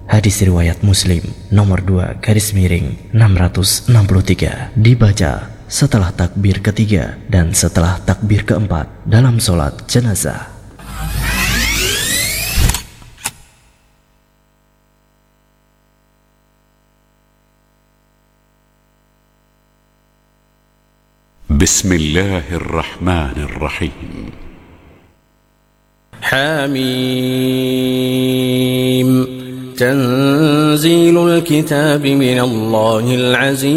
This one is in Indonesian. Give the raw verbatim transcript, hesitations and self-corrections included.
Hadis riwayat Muslim nomor dua garis miring enam ratus enam puluh tiga, dibaca setelah takbir ketiga dan setelah takbir keempat dalam sholat jenazah. Bismillahirrahmanirrahim. Hamim. Tanzilul kitab minallahil aziz.